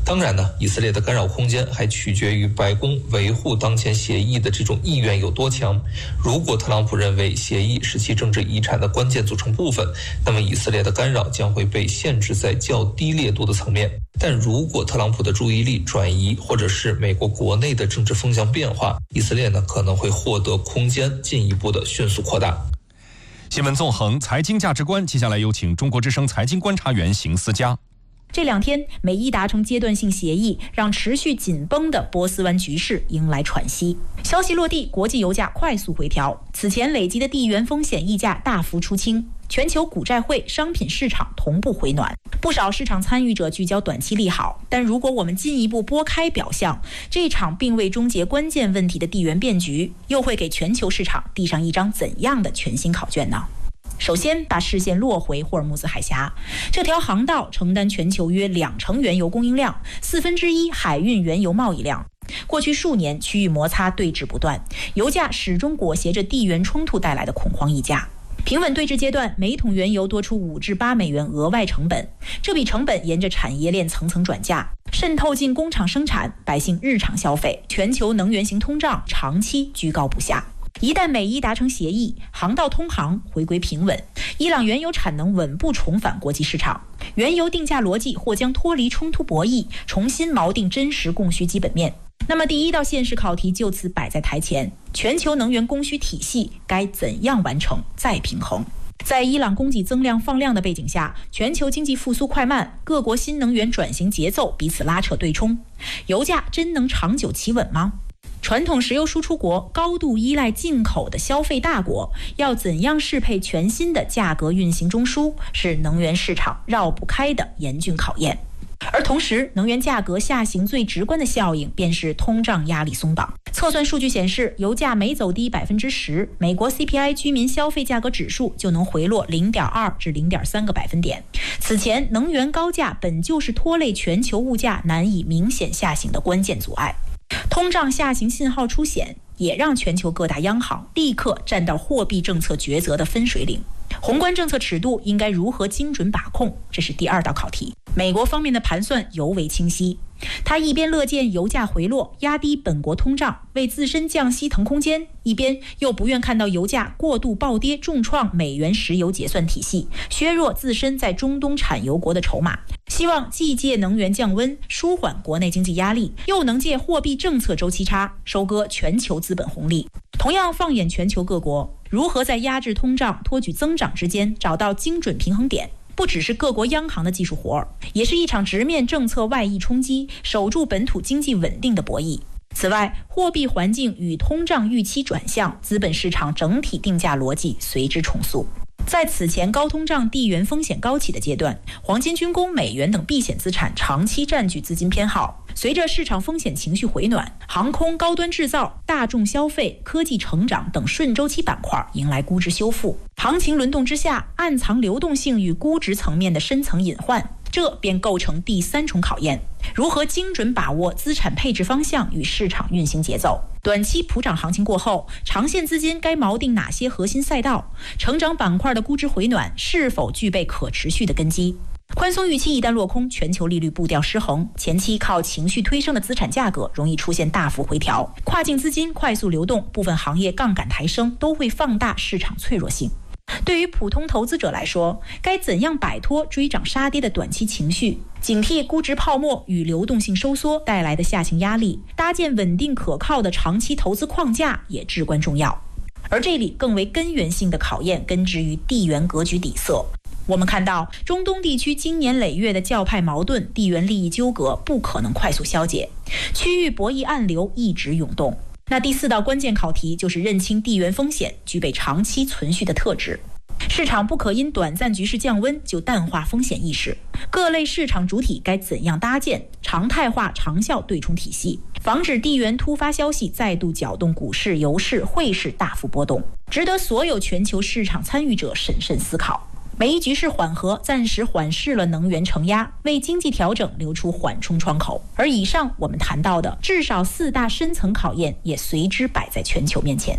当然呢，以色列的干扰空间还取决于白宫维护当前协议的这种意愿有多强。如果特朗普认为协议是其政治遗产的关键组成部分，那么以色列的干扰将会被限制在较低烈度的层面。但如果特朗普的注意力转移，或者是美国国内的政治风向变化，以色列呢可能会获得空间进一步的迅速扩大。 新闻纵横财经价值观，接下来有请中国之声财经观察员邢思佳。 这2天，美伊达成阶段性协议，让持续紧绷的波斯湾局势迎来喘息。消息落地，国际油价快速回调，此前累积的地缘风险溢价大幅出清，全球股债汇、商品市场同步回暖。不少市场参与者聚焦短期利好，但如果我们进一步拨开表象，这场并未终结关键问题的地缘变局，又会给全球市场递上一张怎样的全新考卷呢？首先，把视线落回霍尔木兹海峡，这条航道承担全球约20%原油供应量，1/4海运原油贸易量。过去数年，区域摩擦对峙不断，油价始终裹挟着地缘冲突带来的恐慌溢价。平稳对峙阶段，每桶原油多出5至8美元额外成本，这笔成本沿着产业链层层转嫁，渗透进工厂生产、百姓日常消费，全球能源型通胀长期居高不下。一旦美伊达成协议，航道通航回归平稳，伊朗原油产能稳步重返国际市场，原油定价逻辑或将脱离冲突博弈，重新锚定真实供需基本面。那么第一道现实考题就此摆在台前，全球能源供需体系该怎样完成再平衡？在伊朗供给增量放量的背景下，全球经济复苏快慢，各国新能源转型节奏彼此拉扯对冲，油价真能长久企稳吗？传统石油输出国、高度依赖进口的消费大国，要怎样适配全新的价格运行中枢，是能源市场绕不开的严峻考验。而同时，能源价格下行最直观的效应便是通胀压力松绑。测算数据显示，油价每走低10%，美国 CPI 居民消费价格指数就能回落0.2至0.3个百分点。此前，能源高价本就是拖累全球物价难以明显下行的关键阻碍。通胀下行信号出现，也让全球各大央行立刻站到货币政策抉择的分水岭。宏观政策尺度应该如何精准把控，这是第2道考题。美国方面的盘算尤为清晰，他一边乐见油价回落，压低本国通胀，为自身降息腾空间，一边又不愿看到油价过度暴跌，重创美元石油结算体系，削弱自身在中东产油国的筹码。希望既借能源降温舒缓国内经济压力，又能借货币政策周期差收割全球资本红利。同样放眼全球各国，如何在压制通胀、托举增长之间找到精准平衡点，不只是各国央行的技术活儿，也是一场直面政策外溢冲击、守住本土经济稳定的博弈。此外，货币环境与通胀预期转向，资本市场整体定价逻辑随之重塑。在此前高通胀、地缘风险高企的阶段，黄金、军工、美元等避险资产长期占据资金偏好。随着市场风险情绪回暖，航空、高端制造、大众消费、科技成长等顺周期板块迎来估值修复。行情轮动之下，暗藏流动性与估值层面的深层隐患，这便构成第3重考验：如何精准把握资产配置方向与市场运行节奏。短期普涨行情过后，长线资金该锚定哪些核心赛道？成长板块的估值回暖是否具备可持续的根基？宽松预期一旦落空，全球利率步调失衡，前期靠情绪推升的资产价格容易出现大幅回调，跨境资金快速流动，部分行业杠杆抬升都会放大市场脆弱性。对于普通投资者来说，该怎样摆脱追涨杀跌的短期情绪，警惕估值泡沫与流动性收缩带来的下行压力，搭建稳定可靠的长期投资框架也至关重要。而这里更为根源性的考验根植于地缘格局底色。我们看到中东地区经年累月的教派矛盾、地缘利益纠葛不可能快速消解，区域博弈暗流一直涌动。那第4道关键考题就是认清地缘风险具备长期存续的特质。市场不可因短暂局势降温就淡化风险意识，各类市场主体该怎样搭建常态化长效对冲体系，防止地缘突发消息再度搅动股市、油市、汇市大幅波动，值得所有全球市场参与者审慎思考。美伊局势缓和，暂时缓释了能源承压，为经济调整留出缓冲窗口。而以上我们谈到的至少4大深层考验也随之摆在全球面前。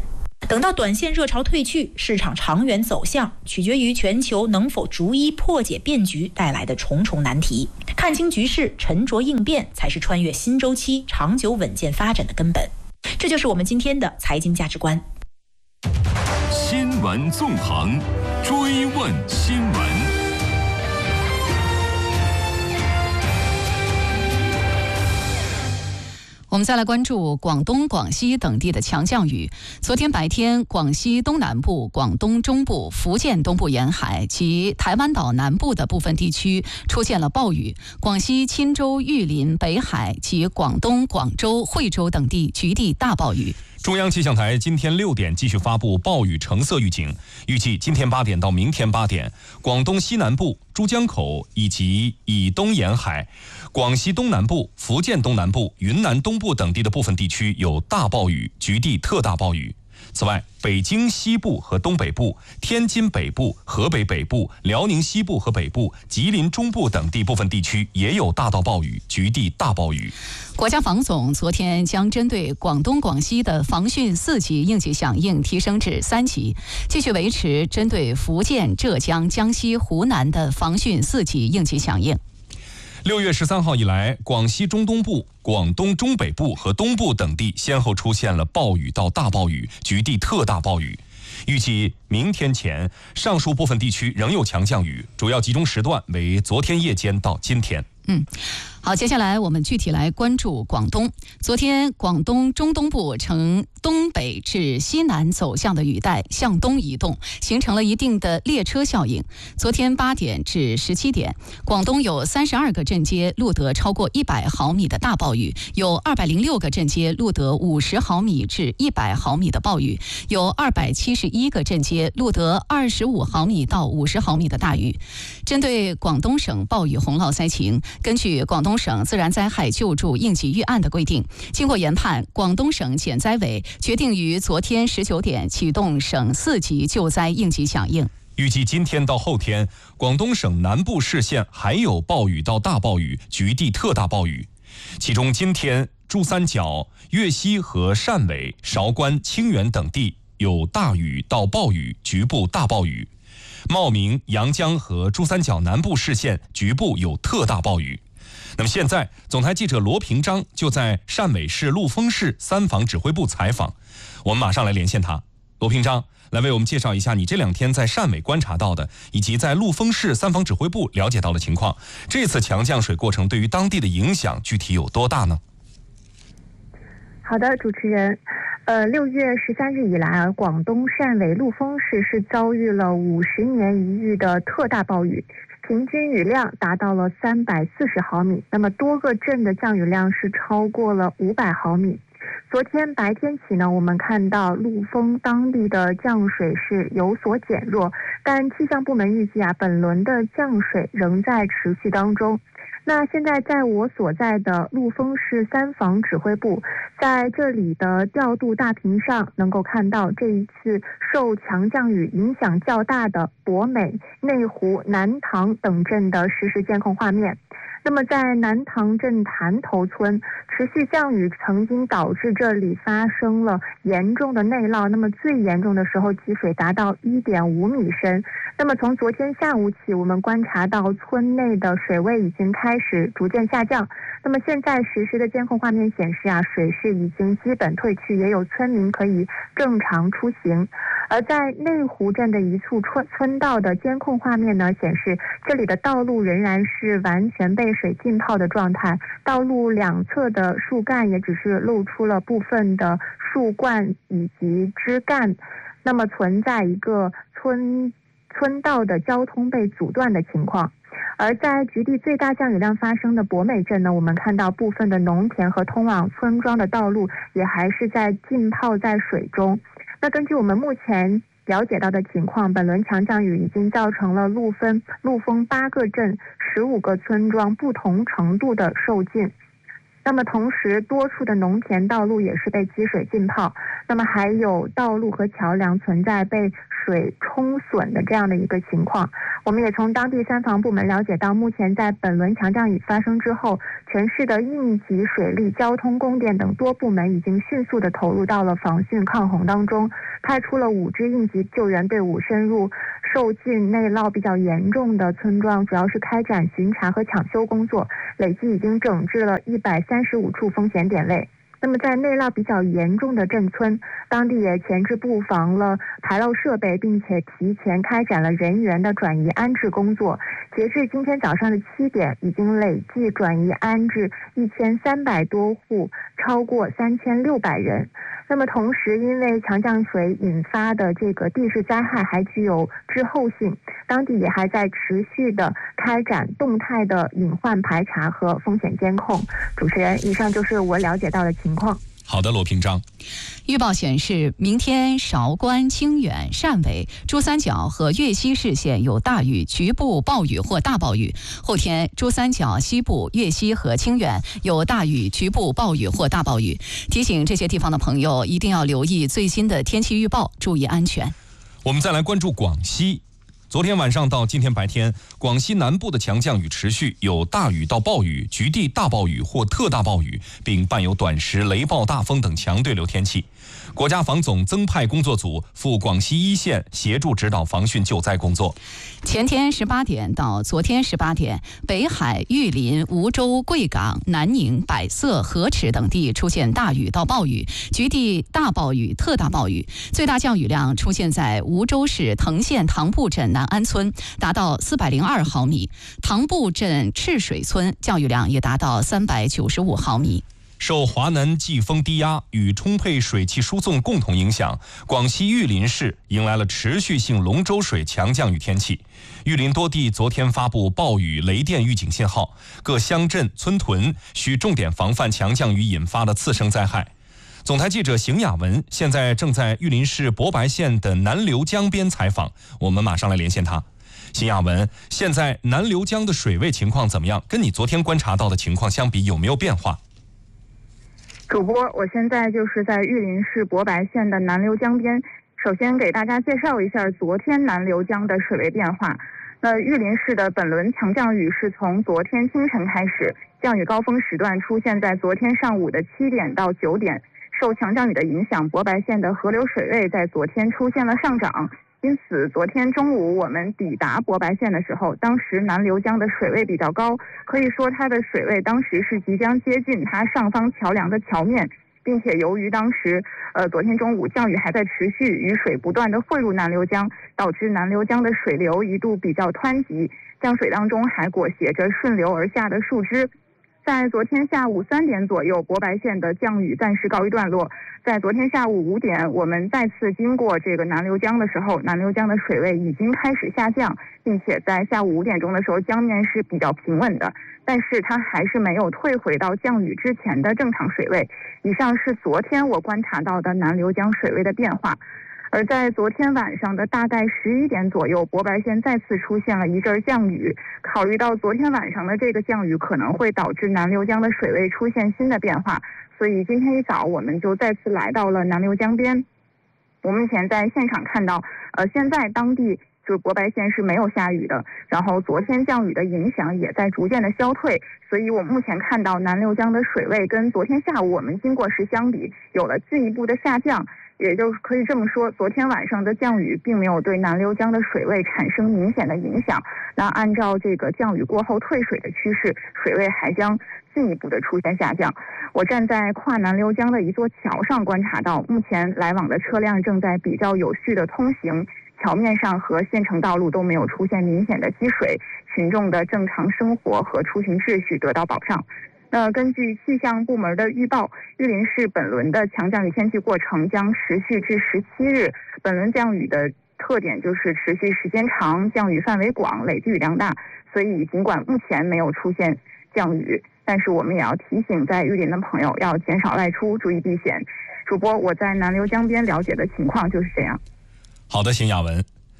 等到短线热潮退去，市场长远走向取决于全球能否逐一破解变局带来的重重难题。看清局势，沉着应变，才是穿越新周期、长久稳健发展的根本。这就是我们今天的财经价值观。 新闻纵横，追问新闻。 我们再来关注广东、广西等地的强降雨。昨天白天，广西东南部、广东中部、福建东部沿海及台湾岛南部的部分地区出现了暴雨，广西钦州、玉林、北海及广东广州、惠州等地局地大暴雨。 中央气象台今天6点继续发布暴雨橙色预警，预计今天8点到明天8点，广东西南部、珠江口以及以东沿海、广西东南部、福建东南部、云南东部等地的部分地区有大暴雨，局地特大暴雨。此外，北京西部和东北部、天津北部、河北北部、辽宁西部和北部、吉林中部等地部分地区也有大到暴雨，局地大暴雨。 国家防总昨天将针对广东、广西的防汛4级应急响应提升至3级，继续维持针对福建、浙江、江西、湖南的防汛4级应急响应。 6月13号以来，广西中东部、广东中北部和东部等地先后出现了暴雨到大暴雨，局地特大暴雨。预计明天前，上述部分地区仍有强降雨，主要集中时段为昨天夜间到今天。 好，接下来我们具体来关注广东。昨天，广东中东部呈东北至西南走向的雨带向东移动，形成了一定的列车效应。昨天8点至17点，广东有32个镇街录得超过100毫米的大暴雨，有206个镇街录得50毫米至100毫米的暴雨，有271个镇街录得25毫米到50毫米的大雨。针对广东省暴雨洪涝灾情，根据广东省自然灾害救助应急预案的规定，经过研判，广东省减灾委决定于昨天19点启动省4级救灾应急响应。 预计今天到后天，广东省南部市县还有暴雨到大暴雨，局地特大暴雨。其中今天珠三角、粤西和汕尾、韶关、清远等地有大雨到暴雨，局部大暴雨。茂名、阳江和珠三角南部市县局部有特大暴雨。那么现在，总台记者罗平章就在汕尾市陆丰市3防指挥部采访，我们马上来连线他。罗平章，来为我们介绍一下你这2天在汕尾观察到的，以及在陆丰市3防指挥部了解到的情况。这次强降水过程对于当地的影响具体有多大呢？ 好的，主持人。6月13日以来，广东汕尾陆丰市是遭遇了50年一遇的特大暴雨，平均雨量达到了340毫米，那么多个镇的降雨量是超过了500毫米。昨天白天起呢，我们看到陆丰当地的降水是有所减弱，但气象部门预计本轮的降水仍在持续当中。那现在在我所在的陆丰市3防指挥部，在这里的调度大屏上能够看到这一次受强降雨影响较大的博美、内湖、南塘等镇的实时监控画面。那么在南塘镇潭头村，持续降雨曾经导致这里发生了严重的内涝，那么最严重的时候积水达到1.5米深。那么从昨天下午起，我们观察到村内的水位已经开始逐渐下降。那么现在实时的监控画面显示水势已经基本退去，也有村民可以正常出行。而在内湖镇的一处村道的监控画面呢，显示这里的道路仍然是完全被水浸泡的状态，道路两侧的树干也只是露出了部分的树冠以及枝干，那么存在一个村道的交通被阻断的情况。而在局地最大降雨量发生的博美镇呢，我们看到部分的农田和通往村庄的道路也还是在浸泡在水中。那根据我们目前了解到的情况，本轮强降雨已经造成了陆丰8个镇、15个村庄不同程度的受浸。 那么同时多处的农田道路也是被积水浸泡，那么还有道路和桥梁存在被水冲损的这样的一个情况。我们也从当地3防部门了解到，目前在本轮强降雨发生之后，全市的应急、水利、交通、供电等多部门已经迅速的投入到了防汛抗洪当中，派出了5支应急救援队伍深入受浚内涝比较严重的村庄，主要是开展巡查和抢修工作，累计已经整治了135处风险点位。那么在内涝比较严重的镇村，当地也前置布防了排涝设备，并且提前开展了人员的转移安置工作。截至今天早上的7点，已经累计转移安置1300多户，超过3600人。那么同时，因为强降水引发的这个地质灾害还具有滞后性，当地也还在持续的开展动态的隐患排查和风险监控。主持人，以上就是我了解到的情况。 好的，罗平章。 预报显示，明天韶关、清远、汕尾、珠三角和粤西市县有大雨，局部暴雨或大暴雨。后天，珠三角西部、粤西和清远有大雨，局部暴雨或大暴雨。提醒这些地方的朋友一定要留意最新的天气预报，注意安全。 我们再来关注广西。昨天晚上到今天白天，广西南部的强降雨持续，有大雨到暴雨、局地大暴雨或特大暴雨，并伴有短时雷暴、大风等强对流天气。国家防总增派工作组赴广西一线协助指导防汛救灾工作。 前天18点到昨天18点，北海、玉林、梧州、贵港、南宁、百色、河池等地出现大雨到暴雨，局地大暴雨、特大暴雨，最大降雨量出现在梧州市藤县塘埠镇南安村，达到402毫米；塘埠镇赤水村降雨量也达到395毫米。 受华南季风低压与充沛水汽输送共同影响，广西玉林市迎来了持续性龙舟水强降雨天气。玉林多地昨天发布暴雨、雷电预警信号，各乡镇村屯需重点防范强降雨引发的次生灾害。总台记者邢雅文现在正在玉林市博白县的南流江边采访，我们马上来连线他。邢雅文，现在南流江的水位情况怎么样？跟你昨天观察到的情况相比，有没有变化？ 主播，我现在就是在玉林市博白县的南流江边。首先给大家介绍一下昨天南流江的水位变化。那玉林市的本轮强降雨是从昨天清晨开始，降雨高峰时段出现在昨天上午的7点到9点。受强降雨的影响，博白县的河流水位在昨天出现了上涨。因此，昨天中午我们抵达博白县的时候，当时南流江的水位比较高，可以说它的水位当时是即将接近它上方桥梁的桥面，并且由于当时昨天中午降雨还在持续，雨水不断的汇入南流江，导致南流江的水流一度比较湍急，江水当中还裹挟着顺流而下的树枝。在昨天下午3点左右，博白县的降雨暂时告一段落。在昨天下午5点，我们再次经过这个南流江的时候，南流江的水位已经开始下降，并且在下午5点钟的时候，江面是比较平稳的，但是它还是没有退回到降雨之前的正常水位。以上是昨天我观察到的南流江水位的变化。而在昨天晚上的大概11点左右，博白县再次出现了一阵降雨。考虑到昨天晚上的这个降雨可能会导致南流江的水位出现新的变化，所以今天一早我们就再次来到了南流江边。我目前在现场看到，现在当地就是博白县是没有下雨的，然后昨天降雨的影响也在逐渐的消退，所以我目前看到南流江的水位跟昨天下午我们经过时相比，有了进一步的下降。也就是可以这么说，昨天晚上的降雨并没有对南流江的水位产生明显的影响。那按照这个降雨过后退水的趋势，水位还将进一步的出现下降。我站在跨南流江的一座桥上观察到，目前来往的车辆正在比较有序的通行，桥面上和县城道路都没有出现明显的积水，群众的正常生活和出行秩序得到保障。根据气象部门的预报，玉林市本轮的强降雨天气过程将持续至17日。本轮降雨的特点就是持续时间长，降雨范围广，累计雨量大。所以尽管目前没有出现降雨，但是我们也要提醒在玉林的朋友要减少外出，注意避险。主播，我在南流江边了解的情况就是这样。 好的，邢雅文。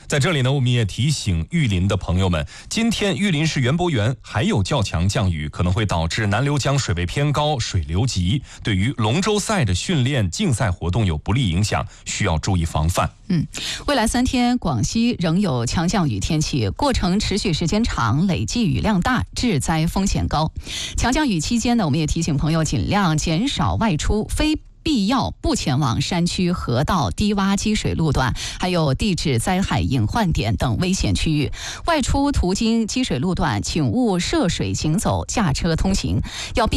在这里呢，我们也提醒玉林的朋友们，今天玉林市园博园还有较强降雨，可能会导致南流江水位偏高，水流急，对于龙舟赛的训练、竞赛活动有不利影响，需要注意防范。 未来3天广西仍有强降雨天气，过程持续时间长，累计雨量大，致灾风险高。强降雨期间呢，我们也提醒朋友尽量减少外出，非必要不前往山区、河道、低洼积水路段，还有地质灾害隐患点等危险区域。外出途经积水路段，请勿涉水行走、驾车通行，要避